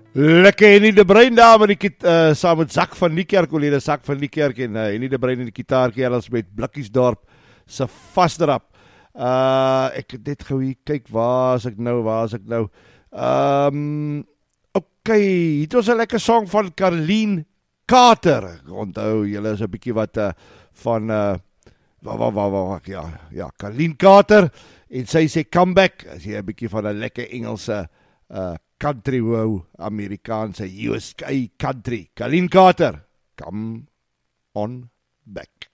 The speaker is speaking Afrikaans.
Lekker Henny de Bruin daar met die saam met Zak van Niekerk, oor die Zak van Niekerk en Henny de Bruin en die gitaarkerels met Blikkiesdorp se vasterap. Ek het net gou hier kyk, waar is ek nou? Okay, hier is 'n lekker song van Carleen Carter. Onthou, julle is 'n bietjie wat van Carleen Carter en sy sê comeback, as jy 'n bietjie van 'n lekker Engelse country wow, Amerikaanse USA country. Carleen Carter, come on back.